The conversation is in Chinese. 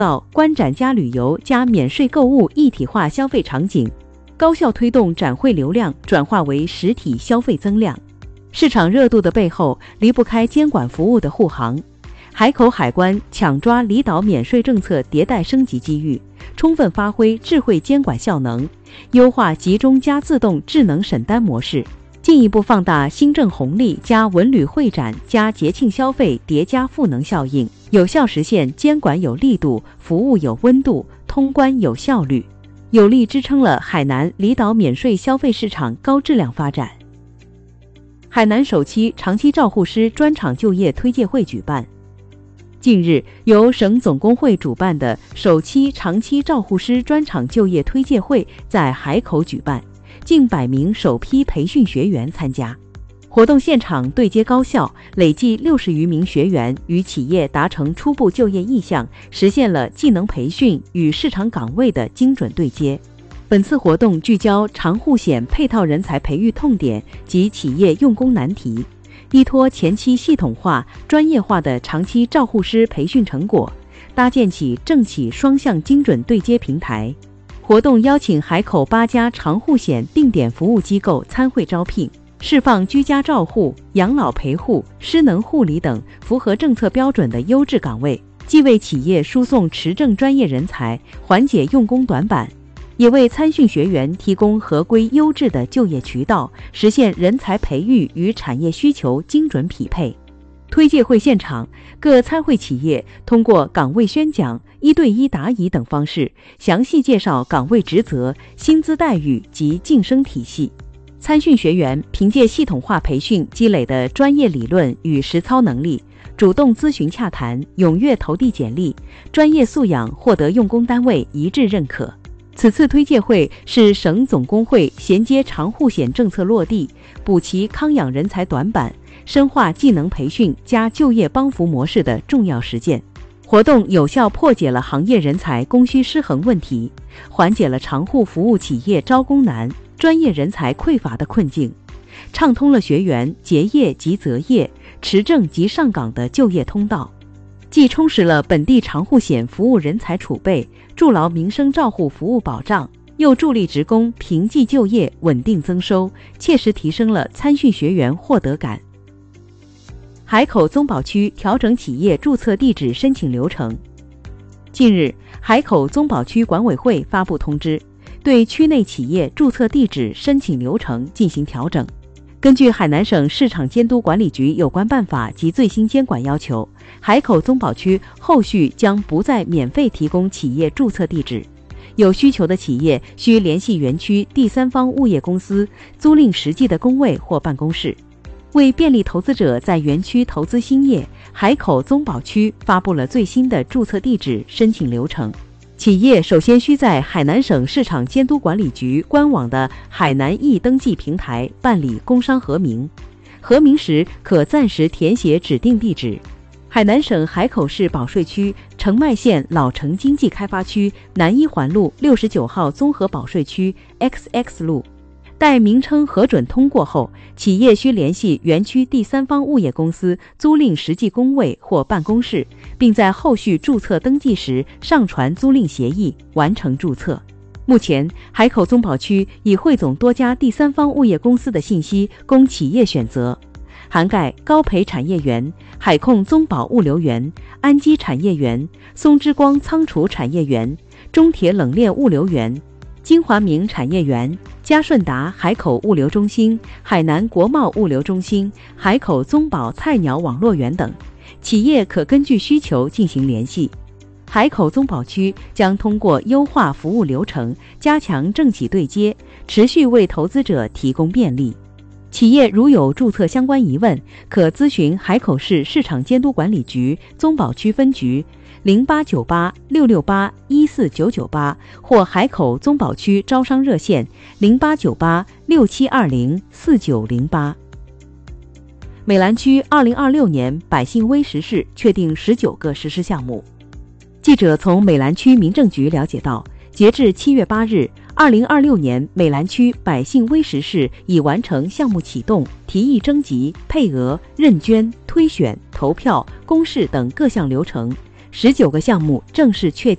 造观展加旅游加免税购物一体化消费场景，高效推动展会流量转化为实体消费增量。市场热度的背后，离不开监管服务的护航。海口海关抢抓离岛免税政策迭代升级机遇，充分发挥智慧监管效能，优化集中加自动智能审单模式，进一步放大新政红利加文旅会展加节庆消费叠加赋能效应，有效实现监管有力度、服务有温度、通关有效率，有力支撑了海南离岛免税消费市场高质量发展。海南首期长期照护师专场就业推介会举办。近日，由省总工会主办的首期长期照护师专场就业推介会在海口举办，近100名首批培训学员参加。活动现场对接高校，累计60余名学员与企业达成初步就业意向，实现了技能培训与市场岗位的精准对接。本次活动聚焦长护险配套人才培育痛点及企业用工难题，依托前期系统化、专业化的长期照护师培训成果，搭建起政企双向精准对接平台。活动邀请海口8家长护险定点服务机构参会招聘，释放居家照护、养老陪护、失能护理等符合政策标准的优质岗位，既为企业输送持证专业人才，缓解用工短板，也为参训学员提供合规优质的就业渠道，实现人才培育与产业需求精准匹配。推介会现场，各参会企业通过岗位宣讲、1对1答疑等方式，详细介绍岗位职责、薪资待遇及晋升体系。参训学员凭借系统化培训积累的专业理论与实操能力，主动咨询洽谈，踊跃投递简历，专业素养获得用工单位一致认可。此次推介会是省总工会衔接长护险政策落地，补齐康养人才短板，深化技能培训加就业帮扶模式的重要实践。活动有效破解了行业人才供需失衡问题，缓解了长护服务企业招工难、专业人才匮乏的困境，畅通了学员结业及择业、持证及上岗的就业通道，既充实了本地长护险服务人才储备，筑牢民生照护服务保障，又助力职工平济就业、稳定增收，切实提升了参训学员获得感。海口宗保区调整企业注册地址申请流程。近日，海口宗保区管委会发布通知，对区内企业注册地址申请流程进行调整。根据海南省市场监督管理局有关办法及最新监管要求，海口宗保区后续将不再免费提供企业注册地址，有需求的企业需联系园区第三方物业公司租赁实际的工位或办公室。为便利投资者在园区投资兴业，海口宗保区发布了最新的注册地址申请流程。企业首先需在海南省市场监督管理局官网的海南易登记平台办理工商核名，核名时可暂时填写指定地址。海南省海口市保税区澄迈县老城经济开发区南一环路69号综合保税区 XX 路。待名称核准通过后，企业需联系园区第三方物业公司租赁实际工位或办公室，并在后续注册登记时上传租赁协议，完成注册。目前，海口宗保区已汇总多家第三方物业公司的信息供企业选择，涵盖高培产业园、海控宗保物流园、安基产业园、松之光仓储产业园、中铁冷链物流园、金华明产业园、嘉顺达海口物流中心、海南国贸物流中心、海口宗保菜鸟网络园等，企业可根据需求进行联系。海口宗保区将通过优化服务流程，加强政企对接，持续为投资者提供便利。企业如有注册相关疑问，可咨询海口市市场监督管理局宗保区分局089866814998或海口宗保区招商热线089867204908。美兰区2026年百姓微实事确定19个实施项目。记者从美兰区民政局了解到，截至7月8日，2026年美兰区百姓微实事已完成项目启动、提议征集、配额、认捐、推选、投票、公示等各项流程，19个项目正式确定。